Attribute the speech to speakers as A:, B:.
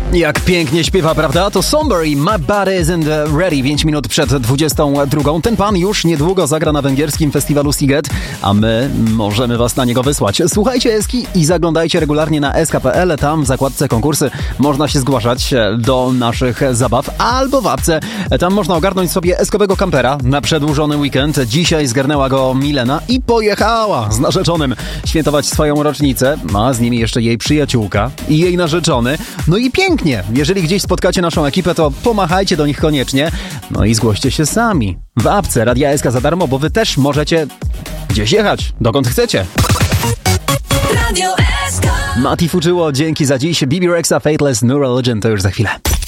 A: Jak pięknie śpiewa, prawda? To Somber i My Body Isn't Ready. 5 minut przed 22. Ten pan już niedługo zagra na węgierskim festiwalu Sziget, a my możemy was na niego wysłać. Słuchajcie Eski i zaglądajcie regularnie na sk.pl. Tam w zakładce konkursy można się zgłaszać do naszych zabaw, albo w apce. Tam można ogarnąć sobie eskowego kampera na przedłużony weekend. Dzisiaj zgarnęła go Milena i pojechała z narzeczonym świętować swoją rocznicę, a z nimi jeszcze jej przyjaciółka i jej narzeczony. No i pięknie. Jeżeli gdzieś spotkacie naszą ekipę, to pomachajcie do nich koniecznie. No i zgłoście się sami. W apce Radia SK za darmo, bo wy też możecie gdzieś jechać, dokąd chcecie. Radio SK. Mati Fuczyło, dzięki za dziś. Bibi Rexa, Fateless, New Religion, to już za chwilę.